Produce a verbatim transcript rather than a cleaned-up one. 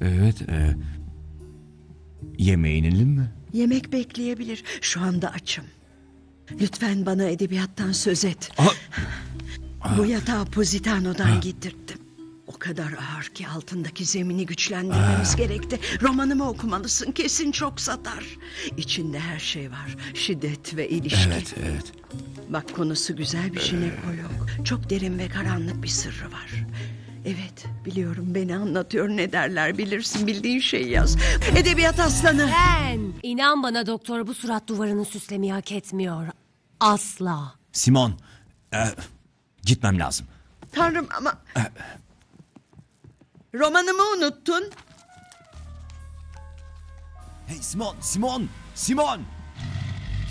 Evet. E, yemeğe inelim mi? Yemek bekleyebilir. Şu anda açım. Lütfen bana edebiyattan söz et. Aha. Bu yatağı Positano'dan getirttim. O kadar ağır ki altındaki zemini güçlendirmemiz gerekti. Romanımı okumalısın. Kesin çok satar. İçinde her şey var. Şiddet ve ilişki. Evet, evet. Bak, konusu güzel bir jinekolog. Çok derin ve karanlık bir sırrı var. Evet, biliyorum, beni anlatıyor, ne derler bilirsin, bildiğin şeyi yaz. Edebiyat aslanı. Ben. İnan bana doktor, bu surat duvarını süslemeyi hak etmiyor. Asla. Simon, e, gitmem lazım. Tanrım ama... Romanımı unuttun. Hey Simon, Simon, Simon!